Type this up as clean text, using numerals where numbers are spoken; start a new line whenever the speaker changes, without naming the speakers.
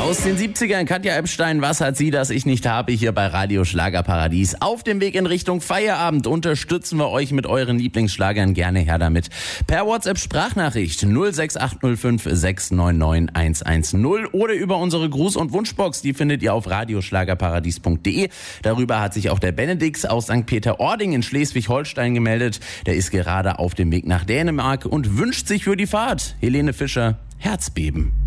Aus den 70ern, Katja Epstein, was hat sie, das ich nicht habe, hier bei Radio Schlagerparadies. Auf dem Weg in Richtung Feierabend unterstützen wir euch mit euren Lieblingsschlagern, gerne her damit. Per WhatsApp-Sprachnachricht 06805 699 110 oder über unsere Gruß- und Wunschbox, die findet ihr auf radioschlagerparadies.de. Darüber hat sich auch der Benedix aus St. Peter-Ording in Schleswig-Holstein gemeldet. Der ist gerade auf dem Weg nach Dänemark und wünscht sich für die Fahrt, Helene Fischer, Herzbeben.